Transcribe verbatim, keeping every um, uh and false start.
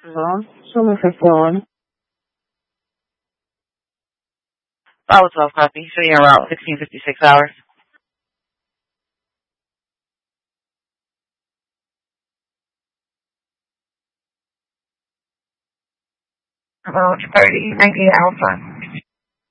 Hello? Someone for phone. Follow twelve copy. Showing you around sixteen fifty-six hours. About thirty, ninety Alpha.